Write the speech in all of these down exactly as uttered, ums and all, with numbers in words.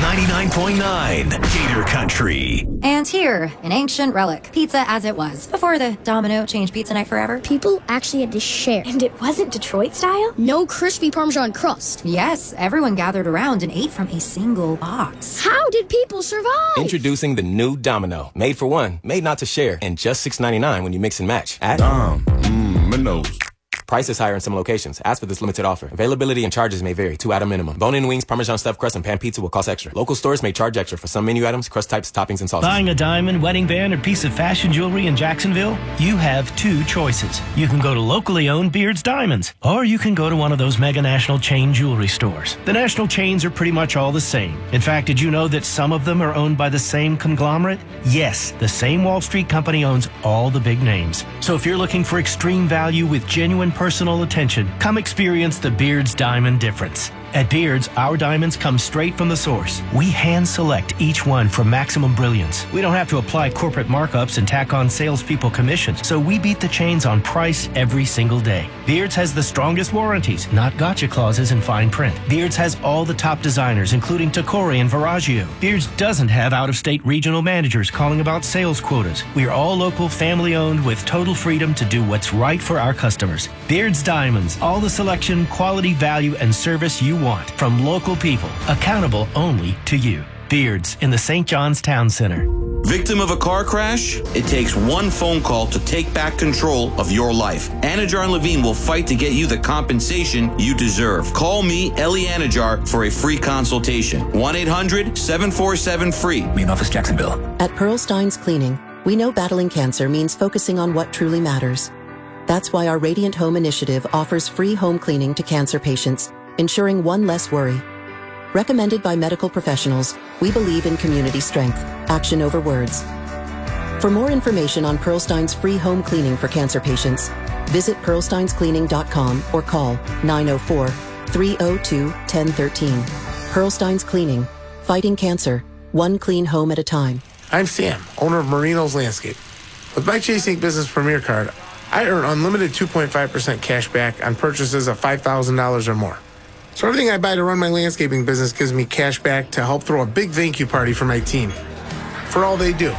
ninety-nine point nine Gator Country. And here, an ancient relic, pizza as it was, before the Domino changed pizza night forever. People actually had to share. And it wasn't Detroit style? No crispy Parmesan crust. Yes, everyone gathered around and ate from a single box. How did people survive? Introducing the new Domino. Made for one, made not to share, and just six ninety-nine when you mix and match. At Dom, mmm, Minos. Price is higher in some locations. Ask for this limited offer. Availability and charges may vary. Two item minimum. Bone-in wings, Parmesan stuffed crust, and pan pizza will cost extra. Local stores may charge extra for some menu items, crust types, toppings, and sauces. Buying a diamond, wedding band, or piece of fashion jewelry in Jacksonville? You have two choices. You can go to locally owned Beard's Diamonds, or you can go to one of those mega national chain jewelry stores. The national chains are pretty much all the same. In fact, did you know that some of them are owned by the same conglomerate? Yes, the same Wall Street company owns all the big names. So if you're looking for extreme value with genuine personal attention, come experience the Beard's Diamond difference. At Beard's, our diamonds come straight from the source. We hand select each one for maximum brilliance. We don't have to apply corporate markups and tack on salespeople commissions, so we beat the chains on price every single day. Beard's has the strongest warranties, not gotcha clauses in fine print. Beard's has all the top designers, including Tacori and Viraggio. Beard's doesn't have out-of-state regional managers calling about sales quotas. We are all local, family-owned, with total freedom to do what's right for our customers. Beard's Diamonds, all the selection, quality, value, and service you want from local people, accountable only to you. Beard's in the Saint John's Town Center. Victim of a car crash? It takes one phone call to take back control of your life. Anajar and Levine will fight to get you the compensation you deserve. Call me, Ellie Anajar, for a free consultation. one eight hundred seven four seven free. Main office, Jacksonville. At Pearl Stein's Cleaning, we know battling cancer means focusing on what truly matters. That's why our Radiant Home initiative offers free home cleaning to cancer patients, ensuring one less worry. Recommended by medical professionals, we believe in community strength, action over words. For more information on Pearl Stein's free home cleaning for cancer patients, visit pearl steins cleaning dot com or call nine oh four, three oh two, one oh one three. Pearl Stein's Cleaning, fighting cancer, one clean home at a time. I'm Sam, owner of Marino's Landscape. With my Chase Incorporated Business Premier Card, I earn unlimited two point five percent cash back on purchases of five thousand dollars or more. So everything I buy to run my landscaping business gives me cash back to help throw a big thank you party for my team, for all they do.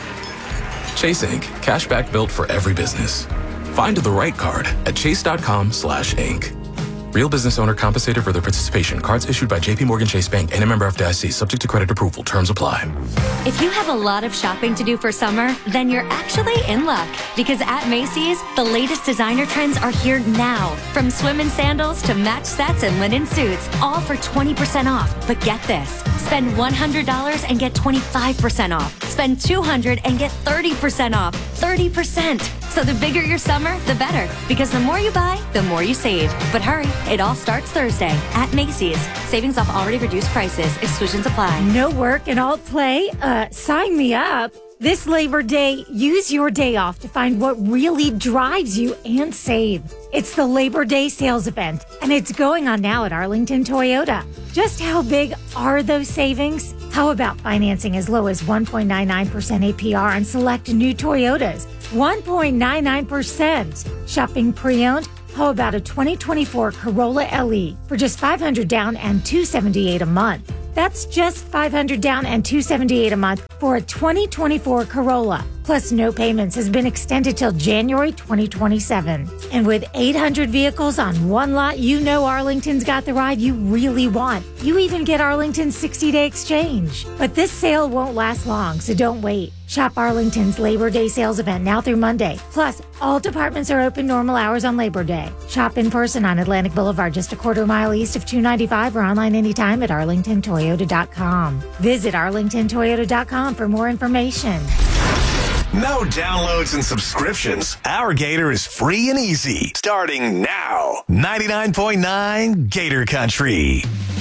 Chase Incorporated. Cashback built for every business. Find the right card at chase.com slash Inc. Real business owner compensated for their participation. Cards issued by J P Morgan Chase Bank and a member F D I C. Subject to credit approval. Terms apply. If you have a lot of shopping to do for summer, then you're actually in luck. Because at Macy's, the latest designer trends are here now. From swim and sandals to match sets and linen suits, all for twenty percent off. But get this, spend one hundred dollars and get twenty-five percent off. Spend two hundred dollars and get thirty percent off. thirty percent. So the bigger your summer, the better. Because the more you buy, the more you save. But hurry, it all starts Thursday at Macy's. Savings off already reduced prices. Exclusions apply. No work and alt play? Uh, sign me up. This Labor Day, use your day off to find what really drives you and save. It's the Labor Day sales event, and it's going on now at Arlington Toyota. Just how big are those savings? How about financing as low as one point nine nine percent A P R on select new Toyotas? one point nine nine percent. Shopping pre-owned? How about a twenty twenty-four Corolla L E for just five hundred dollars down and two hundred seventy-eight dollars a month? That's just five hundred dollars down and two hundred seventy-eight dollars a month for a twenty twenty-four Corolla. Plus, no payments has been extended till January twenty twenty-seven. And with eight hundred vehicles on one lot, you know Arlington's got the ride you really want. You even get Arlington's sixty-day exchange. But this sale won't last long, so don't wait. Shop Arlington's Labor Day sales event now through Monday. Plus, all departments are open normal hours on Labor Day. Shop in person on Atlantic Boulevard, just a quarter mile east of two ninety-five, or online anytime at arlington toyota dot com. Visit arlington toyota dot com for more information. No downloads and subscriptions. Our Gator is free and easy. Starting now. ninety-nine point nine Gator Country.